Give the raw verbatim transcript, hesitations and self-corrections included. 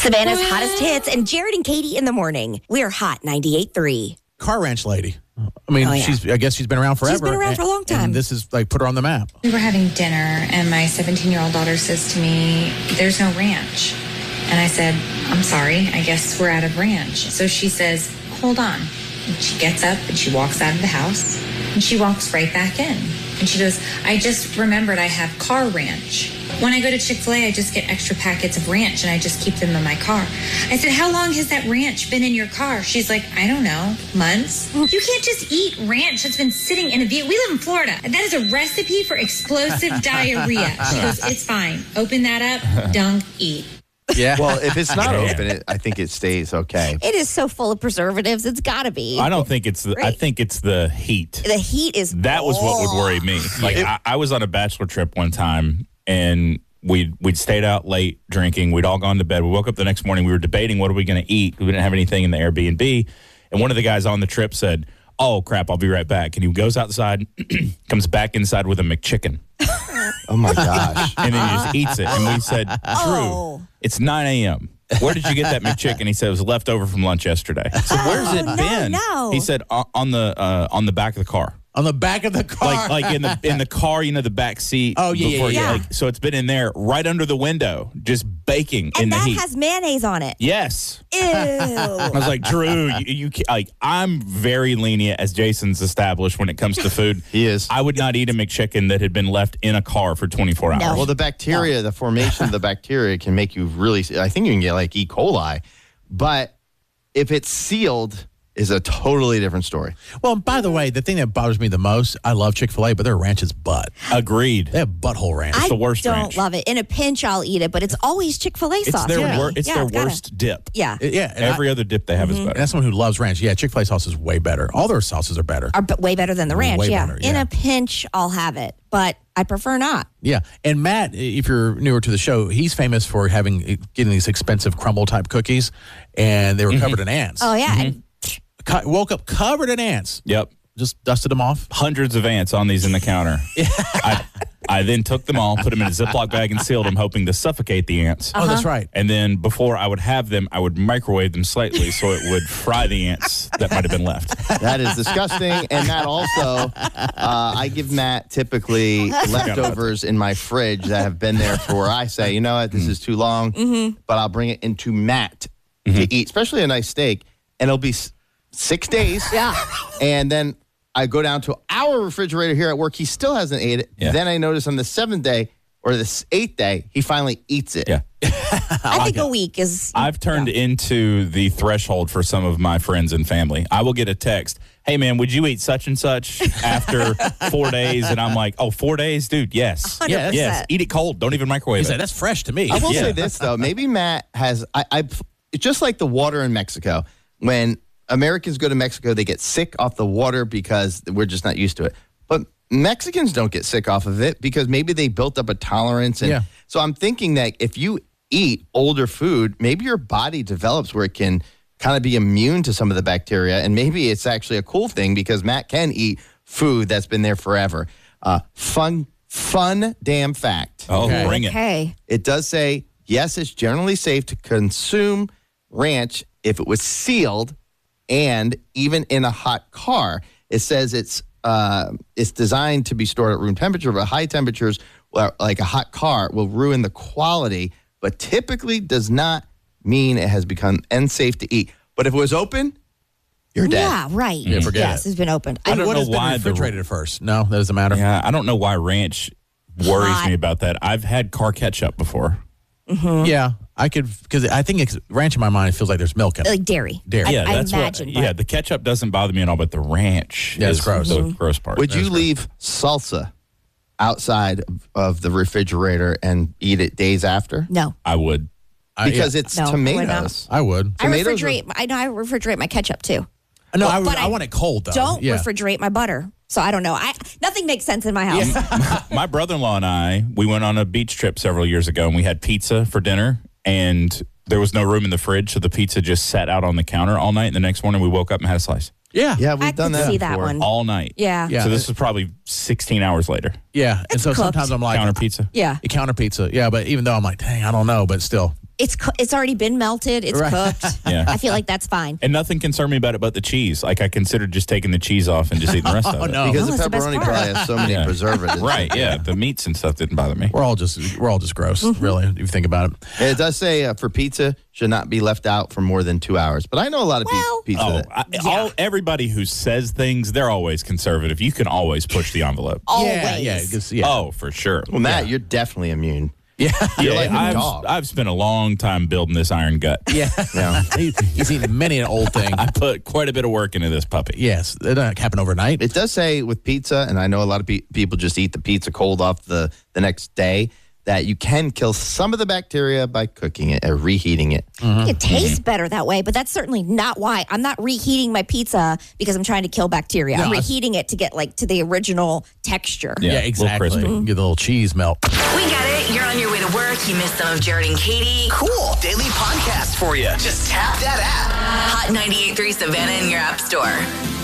Savannah's hottest hits and Jared and Katie in the morning. We're Hot ninety-eight point three. Car ranch lady. I mean, Oh, yeah. she's. I guess she's been around forever. She's been around and, for a long time. And this is like put her on the map. We were having dinner, and my seventeen-year-old daughter says to me, "There's no ranch." And I said, "I'm sorry, I guess we're out of ranch." So she says, "Hold on." And she gets up and she walks out of the house, and she walks right back in. And she goes, "I just remembered I have car ranch. When I go to Chick-fil-A, I just get extra packets of ranch, and I just keep them in my car." I said, "How long has that ranch been in your car?" She's like, "I don't know, months." You can't just eat ranch that's been sitting in a vehicle. We live in Florida. That is a recipe for explosive diarrhea. She goes, "It's fine. Open that up, dunk, eat." Yeah. Well, if it's not open, it, I think it stays okay. It is so full of preservatives. It's got to be. I don't think it's the, I Right. think it's the heat. The heat is. That was what would worry me. Like I, I was on a bachelor trip one time, and we'd we'd stayed out late drinking. We'd all gone to bed. We woke up the next morning. We were debating what are we going to eat. We didn't have anything in the Airbnb, and one of the guys on the trip said, "Oh crap, I'll be right back." And he goes outside, comes back inside with a McChicken, Oh, my gosh. and then he just eats it. And we said, "Drew, Oh. it's nine a.m. Where did you get that McChicken?" He said it was left over from lunch yesterday. I said, "Where's it no, been?" no. He said, "On on the uh, on the back of the car." On the back of the car. Like like in the in the car, you know, the back seat. Oh, yeah, yeah, before- yeah. Like, so it's been in there right under the window, just baking in And the that heat. has mayonnaise on it. Yes. Ew. I was like, Drew, you, you ca- like I'm very lenient, as Jason's established when it comes to food. He is. I would not eat a McChicken that had been left in a car for twenty-four hours. No. Well, the bacteria, the formation of the bacteria can make you really, I think you can get like E. coli. But if it's sealed, is a totally different story. Well, by the way, the thing that bothers me the most, I love Chick-fil-A, but their ranch is butt. Agreed. They have butthole ranch. I the worst don't ranch. love it. In a pinch, I'll eat it, but it's always Chick-fil-A It's sauce. their for me. wor- it's Yeah, their gotta- worst dip. Yeah. yeah. and Every I, other dip they have is better. and that's someone who loves ranch. Yeah, Chick-fil-A sauce is way better. All their sauces are better. Are b- way better than the ranch. Way yeah. better, In yeah. a pinch, I'll have it, but I prefer not. Yeah, and Matt, if you're newer to the show, he's famous for having getting these expensive crumble type cookies, and they were covered in ants. Oh, yeah. And Co- woke up covered in ants. Yep. Just dusted them off. Hundreds of ants on these in the counter. I, I then took them all, put them in a Ziploc bag, and sealed them, hoping to suffocate the ants. Oh, that's right. And then before I would have them, I would microwave them slightly so it would fry the ants that might have been left. That is disgusting. And Matt also, uh, I give Matt typically leftovers in my fridge that have been there for, I say, you know what, this is too long, but I'll bring it into Matt to eat, especially a nice steak, and it'll be s- six days. yeah. And then I go down to our refrigerator here at work. He still hasn't ate it. Yeah. Then I notice on the seventh day or the s- eighth day, he finally eats it. Yeah. I think a week is. I've turned into the threshold for some of my friends and family. I will get a text, "Hey, man, would you eat such and such after four days?" And I'm like, "Oh, four days? Dude, yes. one hundred percent. Yes. Eat it cold. Don't even microwave He's it." like, that's fresh to me. I will Yeah. say this, though. Maybe Matt has, I, I, it's just like the water in Mexico. When Americans go to Mexico, they get sick off the water because we're just not used to it. But Mexicans don't get sick off of it because maybe they built up a tolerance. And Yeah. so I'm thinking that if you eat older food, maybe your body develops where it can kind of be immune to some of the bacteria. And maybe it's actually a cool thing because Matt can eat food that's been there forever. Uh, fun, fun damn fact. Oh, Okay. bring it. Okay. It does say, yes, it's generally safe to consume ranch if it was sealed and even in a hot car. It says it's uh, it's designed to be stored at room temperature, but high temperatures, well, like a hot car, will ruin the quality, but typically does not mean it has become unsafe to eat. But if it was open, you're dead. Yeah, right. Yeah, forget yes, it. it's been opened. I don't what know has been why the- refrigerated at first? No, that doesn't matter. Yeah, I don't know why ranch worries Hot. me about that. I've had car ketchup before. Yeah, I could, because I think it's, ranch in my mind feels like there's milk in it. Like dairy. Dairy. I, Yeah, I that's imagine. what. but Yeah, the ketchup doesn't bother me at all, but the ranch Yeah, it's is gross. the gross part. Would you leave salsa outside of the refrigerator and eat it days after? No. I would. I- Because yeah, it's No, I would not. tomatoes. I would. I Tomatoes refrigerate. I know I refrigerate my ketchup too. No, I, would, but I, I want it cold, though. Don't yeah. refrigerate my butter. So I don't know. I nothing makes sense in my house. My brother-in-law and I, we went on a beach trip several years ago, and we had pizza for dinner, and there was no room in the fridge, so the pizza just sat out on the counter all night. And the next morning, we woke up and had a slice Yeah. Yeah, we've I done could that see that before. one. all night. Yeah. Yeah. So this was probably sixteen hours later. Yeah. And so cooked. sometimes I'm like, Counter pizza. Yeah. counter pizza. Yeah, but even though I'm like, dang, I don't know, but still. It's co- it's already been melted. It's Right. cooked. Yeah. I feel like that's fine. And nothing concerned me about it but the cheese. Like I considered just taking the cheese off and just eating the rest Oh, of it. no. Because Oh, the that's the best pepperoni part. probably has so many Yeah. preservatives. Right, yeah. The meats and stuff didn't bother me. We're all just we're all just gross, Mm-hmm. really, if you think about it. And it does say uh, for pizza should not be left out for more than two hours. But I know a lot of pe- Well- pizza. Oh, that, I, all, everybody who says things, they're always conservative. You can always push the envelope. Always. Yeah, yeah, just- yeah. Oh, for sure. well, Matt, you're definitely immune. Yeah, You're yeah, like a I've, dog. I've spent a long time building this iron gut. yeah. Yeah. He- He's eaten many an old thing. I put quite a bit of work into this puppy. Yes, it doesn't happen overnight. It does say with pizza, and I know a lot of pe- people just eat the pizza cold off the, the next day, that you can kill some of the bacteria by cooking it or reheating it. It tastes better that way, but that's certainly not why. I'm not reheating my pizza because I'm trying to kill bacteria. No, I'm I- reheating it to get like to the original texture. Yeah, Yeah, a little exactly. crispy. Get a little cheese melt. We get it. You're on your way to work. You missed some of Jared and Katie. Cool. Daily podcast for you. Just tap that app. Hot ninety-eight point three Savannah in your app store.